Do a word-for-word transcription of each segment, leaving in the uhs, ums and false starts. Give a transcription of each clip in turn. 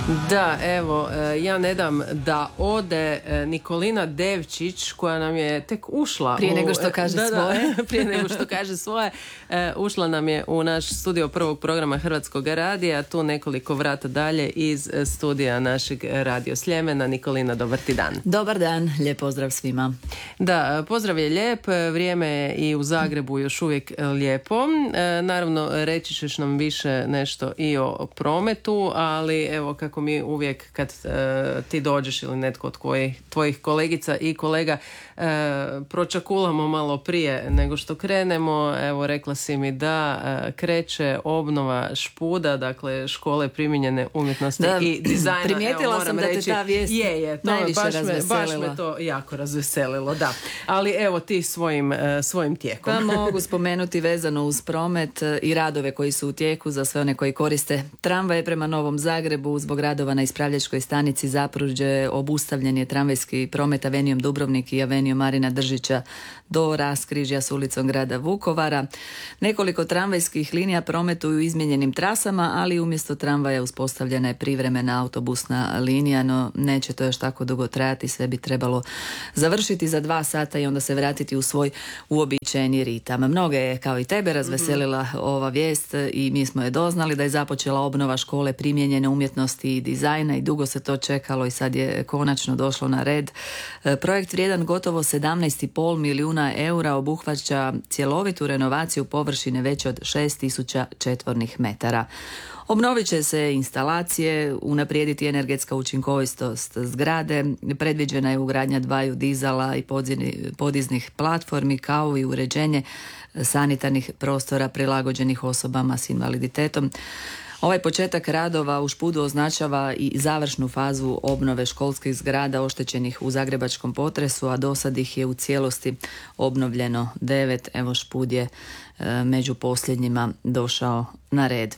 Da, evo, ja ne dam da ode Nikolina Devčić, koja nam je tek ušla prije u, nego što kaže da, svoje da, prije nego što kaže svoje ušla nam je u naš studio prvog programa Hrvatskog radija, tu nekoliko vrata dalje iz studija našeg Radio Sljemena. Nikolina, dobar ti dan. Dobar dan, lijep pozdrav svima. Da, pozdrav je lijep, vrijeme je i u Zagrebu još uvijek lijepo. Naravno, reći ćeš nam više nešto i o prometu, ali evo kako mi uvijek kad uh, ti dođeš ili netko od koji, tvojih kolegica i kolega uh, pročakulamo malo prije nego što krenemo. Evo, rekla si mi da uh, kreće obnova Špuda, dakle škole primijenjene umjetnosti da, i dizajna. Primijetila evo, sam da reći, te ta vijest je, je, to najviše baš razveselila. Me, baš me to jako razveselilo, da. Ali evo ti svojim, uh, svojim tijekom. Pa mogu spomenuti vezano uz promet i radove koji su u tijeku za sve one koji koriste tramvaje prema Novom Zagrebu. Zbog radova na ispravljačkoj stanici Zapruđe obustavljen je tramvajski promet avenijom Dubrovnik i avenijom Marina Držića do raskrižja s ulicom grada Vukovara. Nekoliko tramvajskih linija prometuju izmijenjenim trasama, ali umjesto tramvaja uspostavljena je privremena autobusna linija, no neće to još tako dugo trajati, sve bi trebalo završiti za dva sata i onda se vratiti u svoj uobičajeni ritam. Mnoge je, kao i tebe, razveselila mm-hmm. ova vijest i mi smo je doznali da je započela obnova škole primijenjene umjetnosti i dizajna i dugo se to čekalo i sad je konačno došlo na red. Projekt vrijedan gotovo sedamnaest i pol milijuna eura obuhvaća cjelovitu renovaciju površine veće od šest tisuća četvornih metara. Obnovit će se instalacije, unaprijediti energetska učinkovitost zgrade, predviđena je ugradnja dvaju dizala i podiznih platformi kao i uređenje sanitarnih prostora prilagođenih osobama s invaliditetom. Ovaj početak radova u Špudu označava i završnu fazu obnove školskih zgrada oštećenih u zagrebačkom potresu, a do sad ih je u cijelosti obnovljeno devet. Evo, Špud je e, među posljednjima došao na red.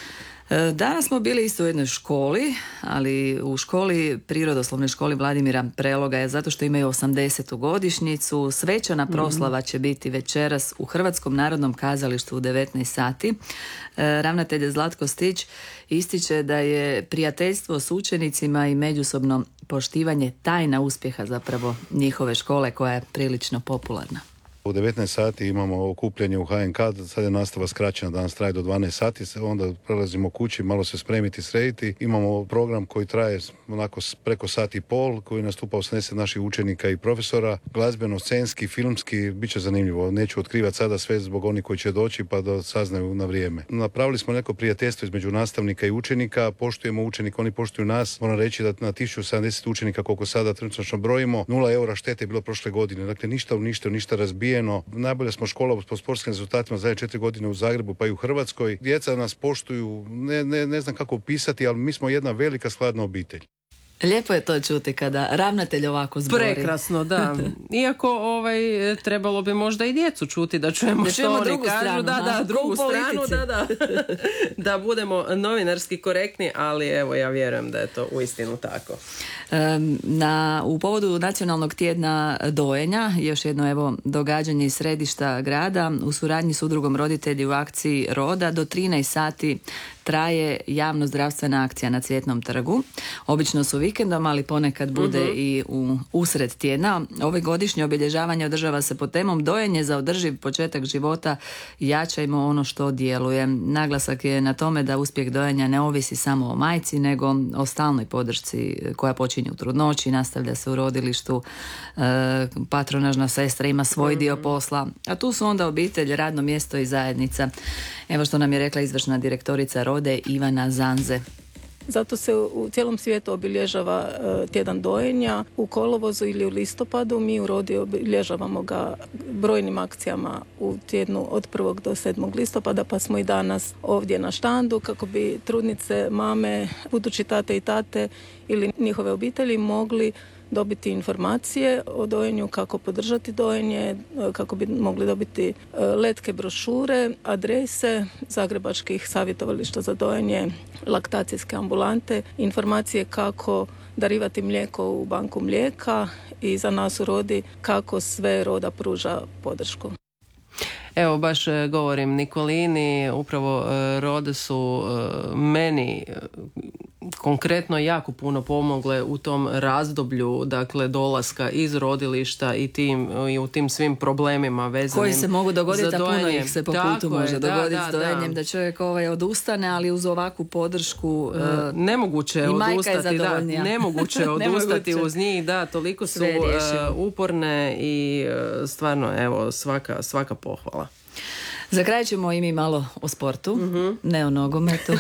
Danas smo bili isto u jednoj školi, ali u školi, prirodoslovnoj školi Vladimira Preloga, zato što imaju osamdesetu godišnjicu. Svečana proslava će biti večeras u Hrvatskom narodnom kazalištu u devetnaest sati. Ravnatelj Zlatko Stić ističe da je prijateljstvo s učenicima i međusobno poštivanje tajna uspjeha zapravo njihove škole, koja je prilično popularna. U devetnaest sati imamo okupljanje u ha en ka, sad je nastava skraćena, danas traje do dvanaest sati, onda prelazimo kući, malo se spremiti, srediti. Imamo program koji traje onako preko sat i pol, koji nastupa osamdeset naših učenika i profesora, glazbeno, scenski, filmski, bit će zanimljivo. Neću otkrivati sada sve zbog onih koji će doći pa da saznaju na vrijeme. Napravili smo neko prijateljstvo između nastavnika i učenika, poštujemo učenika, oni poštuju nas. Moram reći da na tisuću sedamdeset učenika, koliko sada trenutno brojimo, nula eura štete je bilo prošle godine, dakle ništa uništeno, ništa razbijeno. Najbolja smo škola po sportskim rezultatima zadnje četiri godine u Zagrebu pa i u Hrvatskoj. Djeca nas poštuju, ne, ne, ne znam kako opisati, ali mi smo jedna velika skladna obitelj. Lijepo je to čuti kada ravnatelj ovako zbori. Prekrasno, da. Iako ovaj, trebalo bi možda i djecu čuti da čujemo da što oni drugu kažu. Stranu, da, da, drugu stranu, da, da. Da budemo novinarski korektni, ali evo ja vjerujem da je to uistinu tako. Na, u povodu Nacionalnog tjedna dojenja, još jedno evo događanje iz središta grada, u suradnji s udrugom Roditelji u akciji Roda, do trinaest sati traje javno zdravstvena akcija na Cvjetnom trgu. Obično su vikendom, ali ponekad bude uh-huh. i u usred tjedna. Ove godišnje obilježavanje održava se pod temom dojenje za održiv početak života, jačajmo ono što djeluje. Naglasak je na tome da uspjeh dojenja ne ovisi samo o majci, nego o stalnoj podršci koja počinje u trudnoći, nastavlja se u rodilištu, e, patronažna sestra ima svoj uh-huh. dio posla, a tu su onda obitelj, radno mjesto i zajednica. Evo što nam je rekla izvršna direktorica Rode Ivana Zanze. Zato se u cijelom svijetu obilježava tjedan dojenja. U kolovozu ili u listopadu mi u Rodi obilježavamo ga brojnim akcijama u tjednu od prvog do sedmog listopada, pa smo i danas ovdje na štandu kako bi trudnice, mame, budući tate i tate ili njihove obitelji mogli dobiti informacije o dojenju, kako podržati dojenje, kako bi mogli dobiti letke brošure, adrese zagrebačkih savjetovališta za dojenje, laktacijske ambulante, informacije kako darivati mlijeko u banku mlijeka i za nas u Rodi kako sve Roda pruža podršku. Evo, baš govorim Nikolini, upravo Rode su meni konkretno jako puno pomogle u tom razdoblju, dakle dolaska iz rodilišta i, tim, i u tim svim problemima vezanim koji se mogu dogoditi, a puno ih se po putu Tako može je, dogoditi da, s da, dojenjem, da. da čovjek ovaj odustane, ali uz ovakvu podršku uh, nemoguće je odustati, da, nemoguće je odustati uz njih, da, toliko su uh, uporne i uh, stvarno, evo, svaka, svaka pohvala. Za kraj ćemo i mi malo o sportu, mm-hmm. ne o nogometu,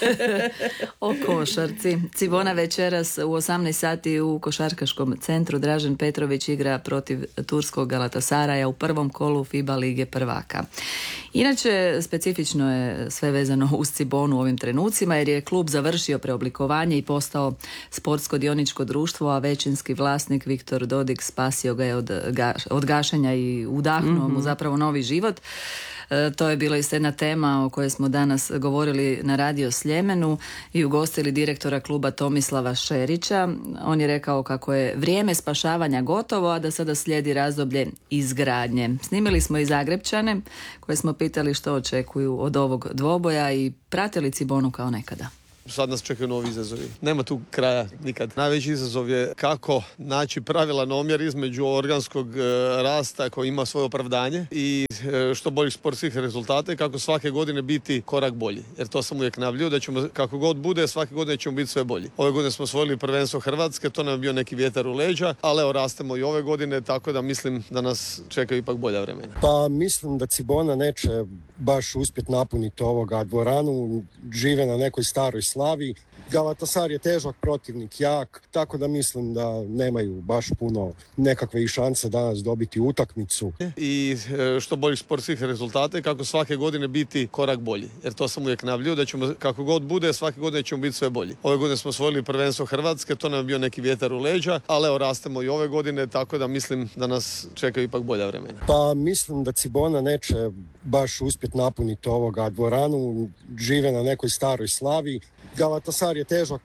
o košarci. Cibona večeras u osamnaest sati u košarkaškom centru Dražen Petrović igra protiv turskog Galatasaraja u prvom kolu FIBA lige prvaka. Inače, specifično je sve vezano uz Cibonu u ovim trenucima, jer je klub završio preoblikovanje i postao sportsko dioničko društvo, a većinski vlasnik Viktor Dodik spasio ga je od, gaš, od gašenja i udahnuo mm-hmm. mu zapravo novi život. E, to je bila isto jedna tema o kojoj smo danas govorili na Radio Sljemenu i ugostili direktora kluba Tomislava Šerića. On je rekao kako je vrijeme spašavanja gotovo, a da sada slijedi razdoblje izgradnje. Snimili smo i Zagrepčane koje smo pitali što očekuju od ovog dvoboja i pratili Cibonu kao nekada. Sad nas čekaju novi izazovi. Nema tu kraja nikad. Najveći izazov je kako naći pravilan omjer između organskog e, rasta koji ima svoje opravdanje i e, što boljih sportskih rezultata i kako svake godine biti korak bolji. Jer to sam uvijek najavljivao da ćemo, kako god bude, svake godine ćemo biti sve bolji. Ove godine smo osvojili prvenstvo Hrvatske, to nam je bio neki vjetar u leđa, ali evo rastemo i ove godine, tako da mislim da nas čekaju ipak bolja vremena. Pa mislim da Cibona neće baš uspjeti napuniti ovoga dvoranu, žive na nekoj staroj slavi. Galatasaray je težak protivnik, jak, tako da mislim da nemaju baš puno nekakve i šanse danas dobiti utakmicu. I što boljih sportskih rezultata i kako svake godine biti korak bolji. Jer to sam uvijek najavljivao da ćemo, kako god bude, svake godine ćemo biti sve bolji. Ove godine smo osvojili prvenstvo Hrvatske, to nam je bio neki vjetar u leđa, ali evo rastemo i ove godine, tako da mislim da nas čekaju ipak bolja vremena. Pa mislim da Cibona neće baš uspjeti napuniti ovoga dvoranu, žive na nekoj staroj slavi. Galatasaray je težak